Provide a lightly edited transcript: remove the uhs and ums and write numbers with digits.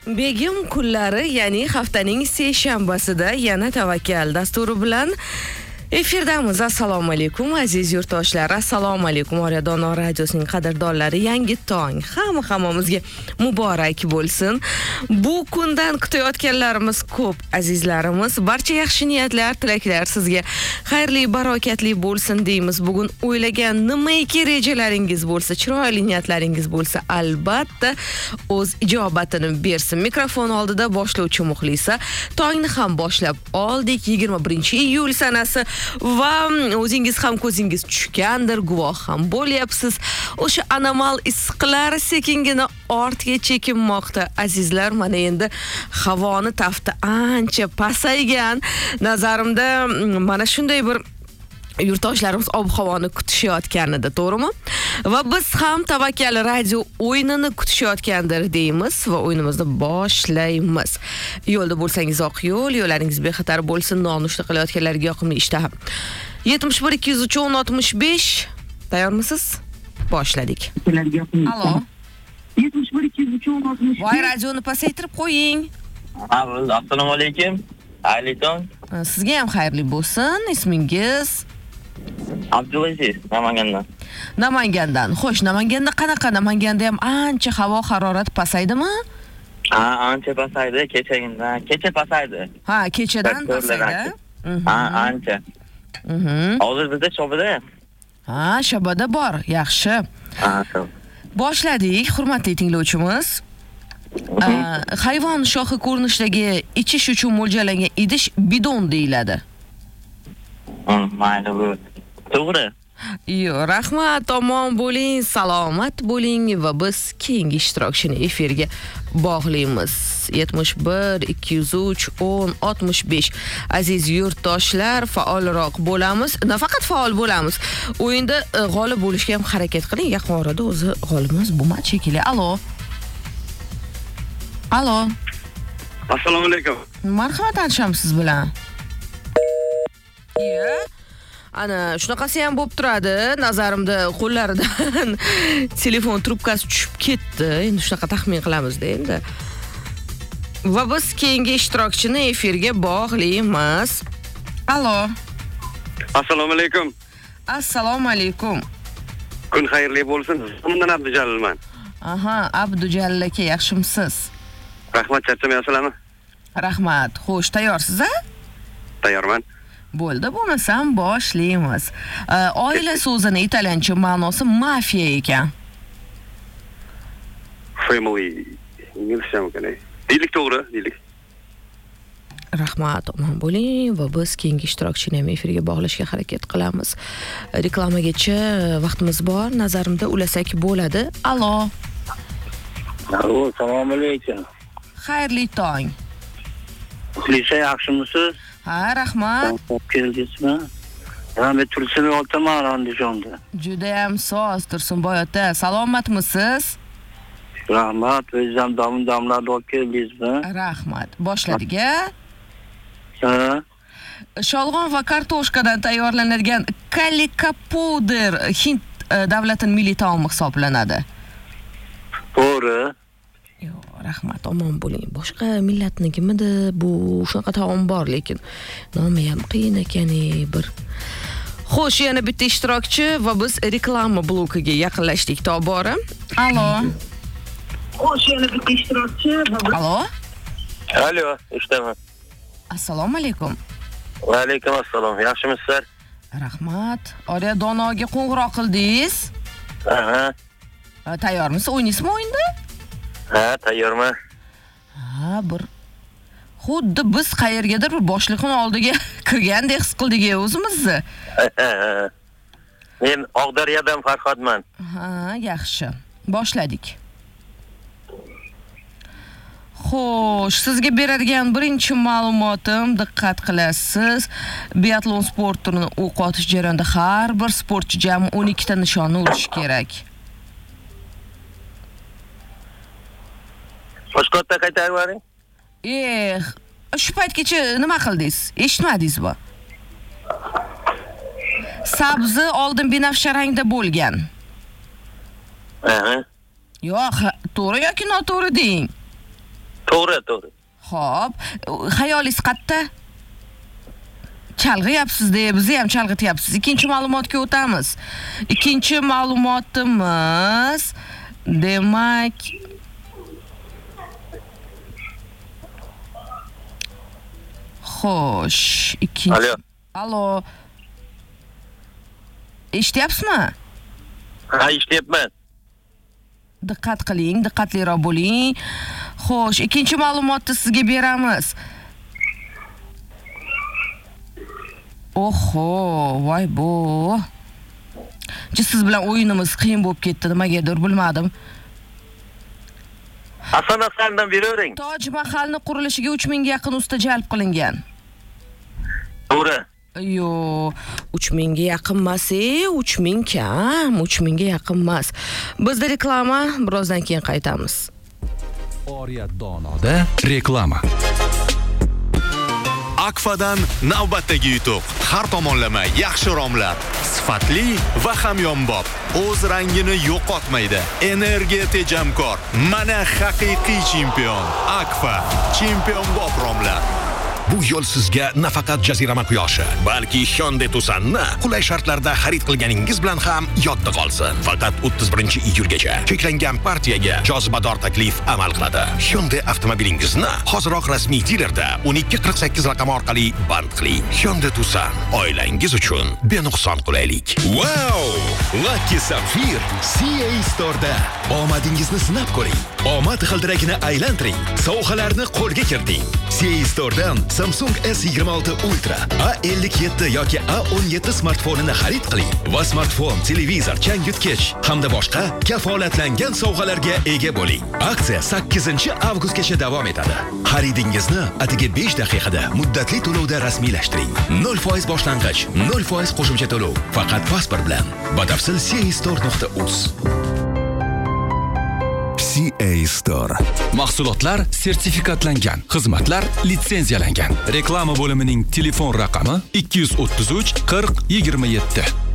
Begim kunlari, ya'ni haftaning seshanbasida yana tavakkal dasturi bilan efirdamiz. Assalomu alaykum aziz yurtdoshlar. Assalomu alaykum Oryadon radiosining qadrdonlari. Yangi tong hammamizga muborak bo'lsin. Bu kundan kutayotganlarimiz ko'p azizlarimiz. Barcha yaxshi niyatlar, tilaklar sizga xayrli, barokatli bo'lsin deymiz. Bugun o'ylagan nimaiki rejalaringiz bo'lsa, chiroyli niyatlaringiz bo'lsa, albatta o'z ijobatini bersin. Mikrofon oldida boshlovchi Muxlisa. Tongni ham boshlab oldik. 21-iyul sanasi va o'zingiz ham ko'zingiz tushgandir, guvoh ham bo'lyapsiz. O'sha anomal issiqlar sekingina ortga chekinmoqda. Azizlar, mana endi havoni tafti ancha pasaygan. Nazarimda mana shunday bir yurtdoshlarimiz ob-havoni kutishayotgan edi, to'g'rimi? Va biz ham Tavakkal radio o'yinini kutishayotgandir deymiz va o'yinimizni boshlaymiz. Yo'lda bo'lsangiz oq yo'l, yo'llaringiz bexatar bo'lsin. Nonushta qilayotganlarga yoqimli ishtaha. 71 203 10 65. Tayyormisiz? Boshladik. Alo. 71 203 10 65. Voy, radioni pasaytirib qo'ying. Assalomu alaykum. Alaykum. Sizga ham xayrli bo'lsin. Ismingiz? Abdulaziz, Namangandan. Namangandan. Xo'sh, Namanganda qanaqa? Namanganda ham ancha havo harorati pasaydimi? Ancha pasaydi, kecha pasaydi. Ha, kechadan pasaydi. Ancha. Hozir bizda Shobada. Ha, Shobada bor. Yaxshi. Shu. Boshladik, hurmatli tinglovchimiz. Hayvon shoxi ko'rinishidagi ichish uchun mo'ljallangan idish bidon deyiladi. Mayli bu. To'g'ri. Rahmat, omon bo'ling, salomat bo'ling va biz keyingi ishtirokchini efirga bog'laymiz. 71 203 10 65. Aziz yurtdoshlar, faolroq bo'lamiz. Nafaqat faol bo'lamiz, o'yinda g'olib bo'lishga ham harakat qiling. Yaqin orada o'zi g'olibimiz bo'lmadi shekilli. Alo. Alo. Assalomu alaykum. Marhamat, tanishamiz siz bilan. Ana shunaqasi ham bo'lib turadi. Nazarimda qo'llaridan telefon trubkasi tushib ketdi. Endi shunaqa taxmin qilamiz-da endi. Va biz keyingi ishtirokchini efirga bog'laymiz. Alo. Assalomu alaykum. Assalomu alaykum. Kun xayrli bo'lsin. Bundan Abdujalilman. Aha, Abdujalil aka, yaxshimisiz? Rahmat, charchamayapsizlarmi? Rahmat. Xo'sh, tayyorsiz-a? Tayyorman. Bo'ldi, bo'lmasam boshlaymiz. Oila so'zini italyancha ma'nosi mafiya ekan. Family. Inglizcha ekan. Deylik to'g'ri, deylik. Rahmat, omon bo'ling va biz keyingi ishtirokchini ham efirga bog'lashga harakat qilamiz. Reklamagacha vaqtimiz bor, nazarimda ulasak bo'ladi. Alo. Alo, assalomu alaykum. Xayrli tong. Muxlisa, yaxshimisiz? Ha, rahmat. Keldingizmi? Men Tursunboy otaman Andijonda. Juda ham soz, Tursunboy ota. Salomatmisiz? Rahmat, o'zim damlarda olib keldingizmi? Rahmat. Boshladik-a? Ha. Sholg'om va kartoshkadan tayyorlanadigan kalika-powder Hind davlatining milliy taomi hisoblanadi. To'g'ri. Rahmat, omon bo'ling. Boshqa millatnikimidi bu shunaqa taom bor, lekin nomi ham qiyin ekani bir. Xo'sh, yana bitta ishtirokchi va biz reklama blokiga yaqinlashdik tobora. Alo. Xo'sh, yana bitta ishtirokchi va Alo. Alo, eshitaman. Assalomu alaykum. Va alaykum assalom. Yaxshimisizlar? Rahmat. Oryadonoga qo'ng'iroq qildingiz? Aha. Tayyormisiz? O'ynaysizmi o'yinda? Ha, tayyorman. Ha, bir xuddi biz qayergadir bir boshliqning oldiga kirgandek his qildik o'zimizni. Men Oqdaryodan Farhodman. Ha, yaxshi. Boshladik. Xo'sh, sizga beradigan birinchi ma'lumotim, diqqat qilasiz. Biatlon sport turini o'q otish jarayonida har bir sportchi jami 12 ta nishonni urishi kerak. Boshqatda qaytarib bering. Shu paytgacha nima qildingiz? Eshitmadingizmi? Sabzi oldin binafsha rangda bo'lgan. Aha. Yo'q, to'g'ri yoki noto'g'ri deng. To'g'ri. Xo'p, xayolingiz qayerda? Chalg'iyapsiz-da, bizni ham chalg'ityapsiz. Ikkinchi ma'lumotga o'tamiz. Ikkinchi ma'lumotimiz demak xo'sh, ikkinchi. Alo. Eshityapsizmi? Ha, eshityapman. Diqqat qiling, diqqatliroq bo'ling. Xo'sh, ikkinchi ma'lumotni sizga beramiz. Oho, voy bu. Siz bilan o'yinimiz qiyin bo'lib ketdi, nimagadir bilmadim. Asandan beravering. Toj Mahalni qurilishiga 3000 ga yaqin usta jalb qilingan. To'g'ri. Yo, 3000 ga yaqin emas, 3000 kam, 3000 ga yaqin emas. Bizda reklama, birozdan keyin qaytamiz. Oriyat Donoda reklama. Akfadan navbatdagi yutuq. Har tomonlama yaxshi romlar, sifatli va hamyonbop. O'z rangini yo'qotmaydi. Energiya tejamkor. Mana haqiqiy chempion. Akfa chempionbop romlar. Bu yo'l sizga nafaqat jazirama quyoshi, balki Hyundai Tucson'ni qulay shartlarda xarid qilganingiz bilan ham yodda qolsin. Faqat 31-iyulgacha cheklangan partiyaga jozibador taklif amal qiladi. Hyundai avtomobilingizni hoziroq rasmiy dilerda 1248 raqami orqali band qiling. Hyundai Tucson oilangiz uchun benuqson qulaylik. Wow! Lucky Sapphire CA Store'da omadingizni sinab ko'ring. Omad g'ildiragini aylantiring. Sovg'alarni qo'lga kiriting. CA Store'dan Samsung S26 Ultra, A57 yoki A17 smartfonini xarid qiling va smartfon, televizor, changyutgich hamda boshqa kafolatlangan sovg'alarga ega bo'ling. Aksiya 8-avgustgacha davom etadi. Xaridingizni atigi 5 daqiqada muddatli to'lovda rasmiylashtiring. 0% boshlang'ich, 0% qo'shimcha to'lov. Faqat pasport bilan. Batafsil castore.uz. CA Store. Mahsulotlar sertifikatlangan, xizmatlar litsenziyalangan. Reklama bo'limining telefon raqami 233 40 27.